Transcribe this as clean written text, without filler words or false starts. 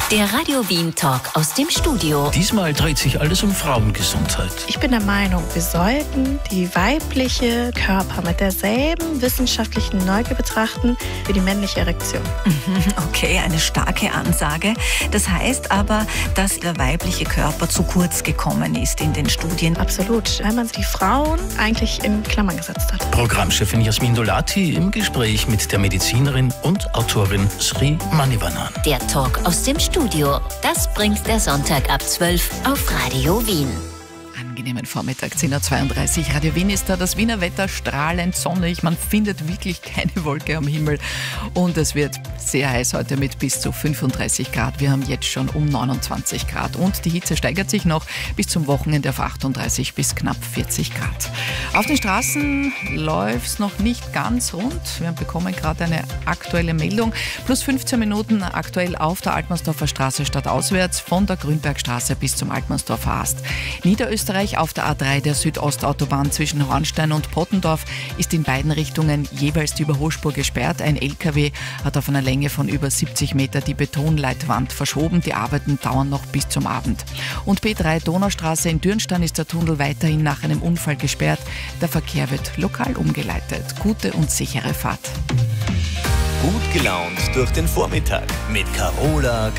Der Radio Wien Talk aus dem Studio. Diesmal dreht sich alles um Frauengesundheit. Ich bin der Meinung, wir sollten die weibliche Körper mit derselben wissenschaftlichen Neugier betrachten wie die männliche Erektion. Okay, eine starke Ansage. Das heißt aber, dass der weibliche Körper zu kurz gekommen ist in den Studien. Absolut, weil man die Frauen eigentlich in Klammern gesetzt hat. Programmchefin Jasmin Dolati im Gespräch mit der Medizinerin und Autorin Sri Manivannan. Der Talk aus dem Studio. Das bringt der Sonntag ab 12 auf Radio Wien. Angenehmen Vormittag, 10.32 Uhr. Radio Wien ist da, das Wiener Wetter strahlend sonnig. Man findet wirklich keine Wolke am Himmel. Und es wird sehr heiß heute mit bis zu 35 Grad. Wir haben jetzt schon um 29 Grad. Und die Hitze steigert sich noch bis zum Wochenende auf 38 bis knapp 40 Grad. Auf den Straßen läuft es noch nicht ganz rund. Wir bekommen gerade eine aktuelle Meldung. Plus 15 Minuten aktuell auf der Altmannsdorfer Straße stadtauswärts von der Grünbergstraße bis zum Altmannsdorfer Ast. Niederösterreich auf der A3 der Südostautobahn zwischen Hornstein und Pottendorf ist in beiden Richtungen jeweils die Überholspur gesperrt. Ein LKW hat auf einer Länge von über 70 Meter die Betonleitwand verschoben. Die Arbeiten dauern noch bis zum Abend. Und B3 Donaustraße in Dürnstein ist der Tunnel weiterhin nach einem Unfall gesperrt. Der Verkehr wird lokal umgeleitet. Gute und sichere Fahrt. Gut gelaunt durch den Vormittag mit Carola